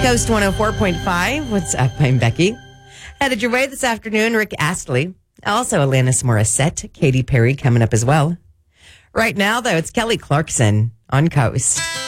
Coast 104.5. What's up? I'm Becky. Headed your way this afternoon, Rick Astley. Also, Alanis Morissette, Katy Perry coming up as well. Right now, though, it's Kelly Clarkson on Coast.